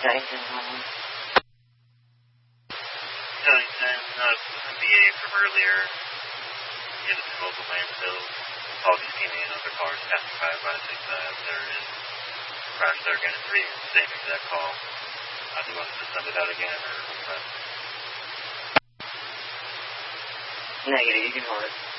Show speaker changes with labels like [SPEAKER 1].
[SPEAKER 1] Ellington, VA from earlier. Get it to local landfill. August teaming and other cars passing by 65. There is crash there again at 3. Same exact call. Do you want to send it out again or?
[SPEAKER 2] Negative, you can hold it.